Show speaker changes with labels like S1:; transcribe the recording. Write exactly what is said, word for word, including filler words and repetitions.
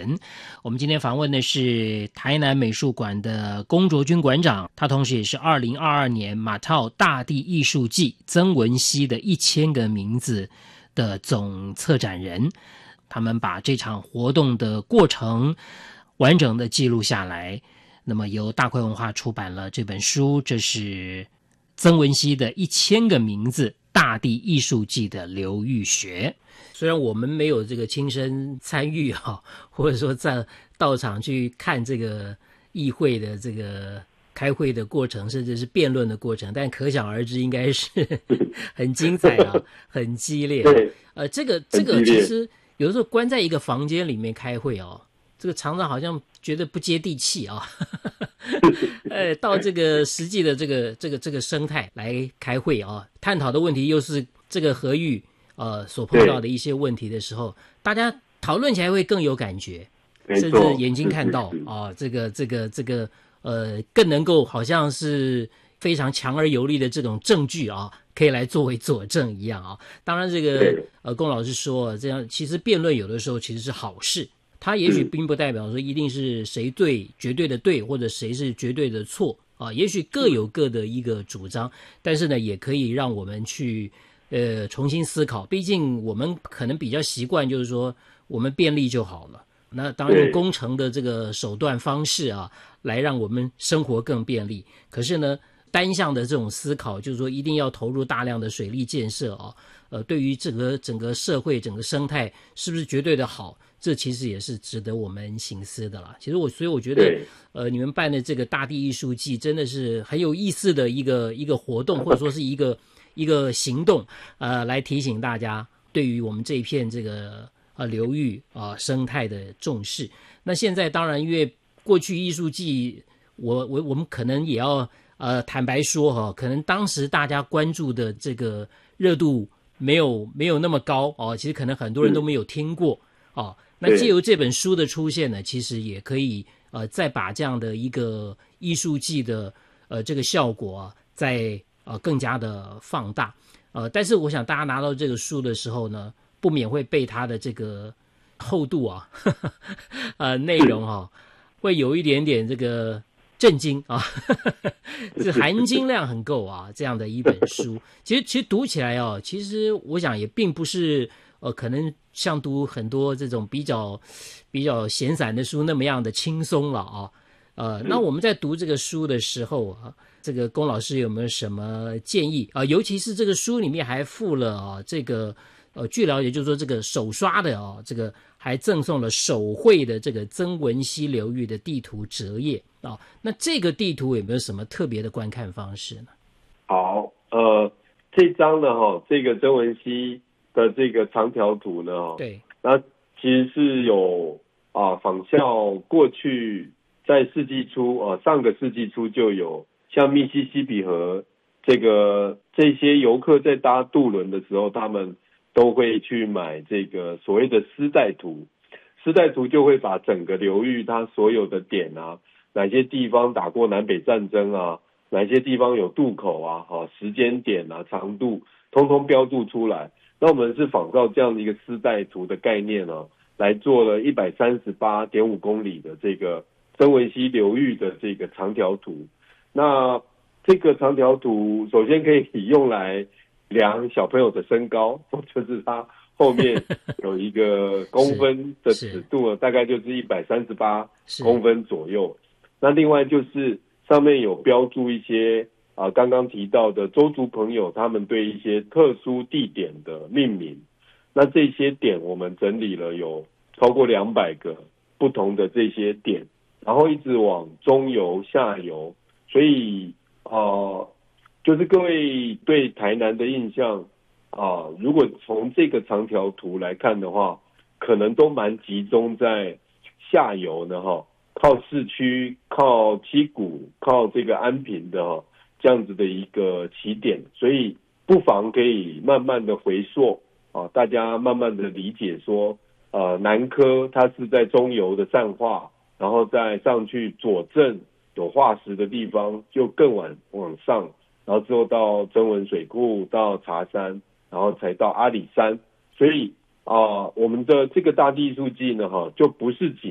S1: 人。我们今天访问的是台南美术馆的龚卓君馆长，他同时也是二零二二年马套大地艺术季曾文熙的一千个名字的总策展人。他们把这场活动的过程完整的记录下来，那么由大块文化出版了这本书，这是曾文熙的一千个名字大地艺术季的流域学。虽然我们没有这个亲身参与啊，或者说在到场去看这个议会的这个开会的过程，甚至是辩论的过程，但可想而知应该是很精彩啊，很激烈。
S2: 对，
S1: 呃，这个这个其实有的时候关在一个房间里面开会哦，这个常常好像觉得不接地气啊。呃，到这个实际的这个这个这个生态来开会啊，探讨的问题又是这个河域呃所碰到的一些问题的时候，大家讨论起来会更有感觉，甚至眼睛看到啊，这个这个这个呃更能够好像是非常强而有力的这种证据啊，可以来作为佐证一样啊。当然这个呃龚老师说这样，其实辩论有的时候其实是好事，它也许并不代表说一定是谁对绝对的对，或者谁是绝对的错啊，也许各有各的一个主张，但是呢也可以让我们去呃重新思考，毕竟我们可能比较习惯就是说我们便利就好了，那当然用工程的这个手段方式啊来让我们生活更便利，可是呢单向的这种思考就是说一定要投入大量的水利建设啊，呃对于整个整个社会整个生态是不是绝对的好，这其实也是值得我们省思的啦。其实我所以我觉得呃你们办的这个大地艺术季真的是很有意思的一个一个活动，或者说是一个一个行动，呃来提醒大家对于我们这一片这个呃流域啊、呃、生态的重视。那现在当然因为过去艺术季我我我们可能也要呃坦白说哈，可能当时大家关注的这个热度没有没有那么高哦，其实可能很多人都没有听过哦。那借由这本书的出现呢，其实也可以呃再把这样的一个艺术季的呃这个效果啊，再呃更加的放大。呃，但是我想大家拿到这个书的时候呢，不免会被它的这个厚度啊，呵呵呃内容啊，会有一点点这个震惊啊，这含金量很够啊，这样的一本书，其实其实读起来哦，其实我想也并不是呃，可能像读很多这种比较比较闲散的书那么样的轻松了啊。呃，那我们在读这个书的时候啊，这个龚老师有没有什么建议啊？尤其是这个书里面还附了啊，这个呃，据了解就是说这个手刷的啊，这个还赠送了手绘的这个曾文溪流域的地图折页啊。那这个地图有没有什么特别的观看方式呢？
S2: 好，呃，这张呢哈，这个曾文溪的这个长条图呢，
S1: 对，
S2: 那其实是有啊仿效过去在世纪初啊上个世纪初就有像密西西比河这个这些游客在搭渡轮的时候，他们都会去买这个所谓的丝带图，丝带图就会把整个流域它所有的点啊，哪些地方打过南北战争啊，哪些地方有渡口啊，哈，时间点啊，长度，通通标注出来。那我们是仿照这样的一个丝带图的概念呢、啊，来做了一百三十八点五公里的这个曾文溪流域的这个长条图。那这个长条图首先可以用来量小朋友的身高，就是它后面有一个公分的尺度，大概就是一百三十八公分左右。那另外就是上面有标注一些啊，刚刚提到的周族朋友他们对一些特殊地点的命名。那这些点我们整理了有超过两百个不同的这些点，然后一直往中游、下游，所以呃，就是各位对台南的印象啊，如果从这个长条图来看的话，可能都蛮集中在下游的哈，靠市区、靠七股、靠这个安平的哈这样子的一个起点，所以不妨可以慢慢的回溯啊，大家慢慢的理解说，呃，南科它是在中游的善化，然后再上去左镇有化石的地方，就更往往上，然后之后到曾文水库，到茶山，然后才到阿里山，所以啊、呃，我们的这个大地艺术季呢，哈，就不是仅